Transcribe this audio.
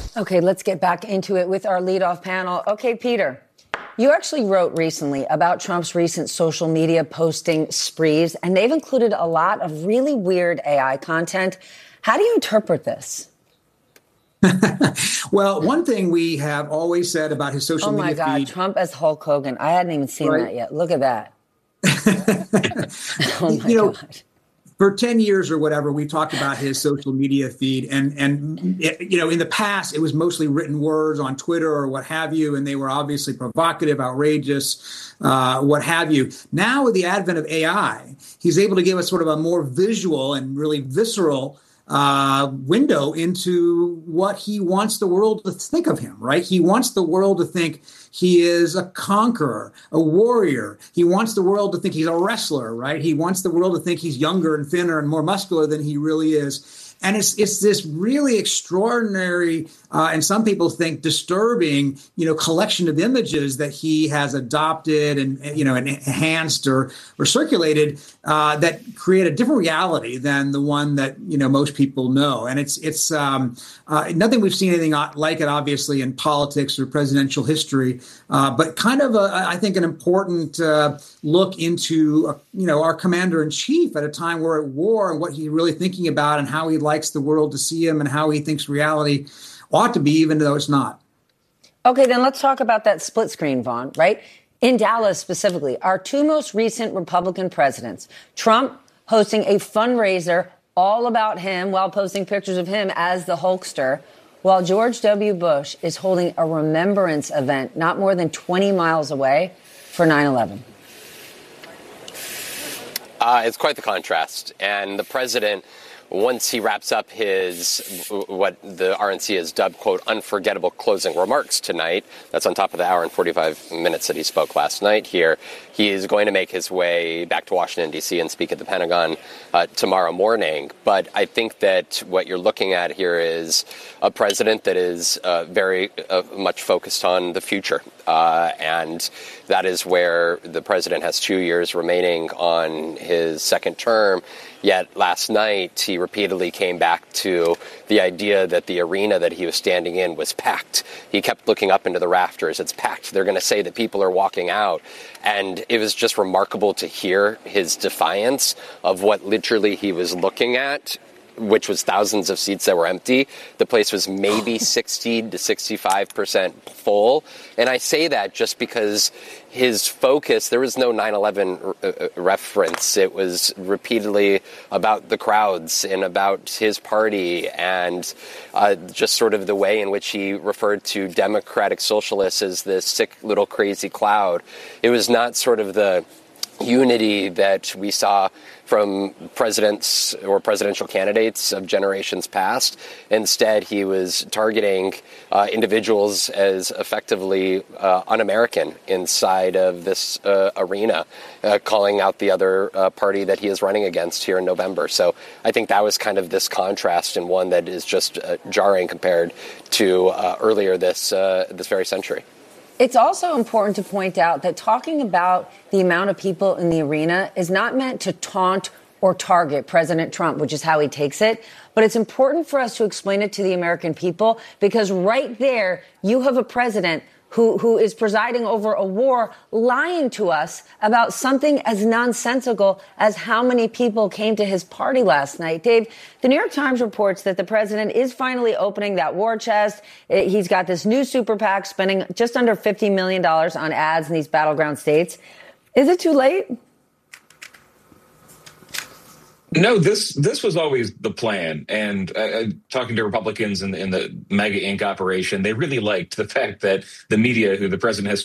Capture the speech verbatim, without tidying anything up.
Okay, let's get back into it with our leadoff panel. Okay, Peter, you actually wrote recently about Trump's recent social media posting sprees, and they've included a lot of really weird A I content. How do you interpret this? Well, one thing we have always said about his social media feed. Oh my God, Trump as Hulk Hogan. I hadn't even seen right? that yet. Look at that. Oh my you know, God. For ten years or whatever, we talked about his social media feed. And, and it, you know, in the past, it was mostly written words on Twitter or what have you. And they were obviously provocative, outrageous, uh, what have you. Now, with the advent of A I, he's able to give us sort of a more visual and really visceral uh, window into what he wants the world to think of him, right? He wants the world to think he is a conqueror, a warrior. He wants the world to think he's a wrestler, right? He wants the world to think he's younger and thinner and more muscular than he really is. And it's it's this really extraordinary, uh, and some people think disturbing, you know, collection of images that he has adopted and, you know, enhanced or or circulated uh, that create a different reality than the one that, you know, most people know. And it's it's um, uh, nothing we've seen anything like it, obviously, in politics or presidential history, uh, but kind of, a, I think, an important uh, look into, uh, you know, our commander in chief at a time we're at war and what he's really thinking about and how he'd likes the world to see him and how he thinks reality ought to be, even though it's not. Okay, then let's talk about that split screen, Vaughn, right? In Dallas specifically, our two most recent Republican presidents, Trump hosting a fundraiser all about him while posting pictures of him as the Hulkster, while George W. Bush is holding a remembrance event not more than twenty miles away for nine eleven. Uh, it's quite the contrast. And the president, once he wraps up his, what the R N C has dubbed, quote, unforgettable closing remarks tonight, that's on top of the hour and forty-five minutes that he spoke last night here, he is going to make his way back to Washington, D C and speak at the Pentagon uh, tomorrow morning. But I think that what you're looking at here is a president that is uh, very uh, much focused on the future. Uh, and that is where the president has two years remaining on his second term. Yet last night, he repeatedly came back to the idea that the arena that he was standing in was packed. He kept looking up into the rafters. It's packed. They're going to say that people are walking out. And it was just remarkable to hear his defiance of what literally he was looking at, which was thousands of seats that were empty. The place was maybe sixty to sixty-five percent full. And I say that just because his focus, there was no nine eleven re- reference. It was repeatedly about the crowds and about his party and uh, just sort of the way in which he referred to democratic socialists as this sick little crazy cloud. It was not sort of the unity that we saw from presidents or presidential candidates of generations past. Instead, he was targeting uh, individuals as effectively uh, un-American inside of this uh, arena, uh, calling out the other uh, party that he is running against here in November. So I think that was kind of this contrast, and one that is just uh, jarring compared to uh, earlier this uh, this very century. It's also important to point out that talking about the amount of people in the arena is not meant to taunt or target President Trump, which is how he takes it. But it's important for us to explain it to the American people, because right there, you have a president who, who is presiding over a war, lying to us about something as nonsensical as how many people came to his party last night. Dave, the New York Times reports that the president is finally opening that war chest. He's got this new super PAC spending just under fifty million dollars on ads in these battleground states. Is it too late? No, this this was always the plan. And uh, talking to Republicans in, in the MAGA Incorporated operation, they really liked the fact that the media, who the president has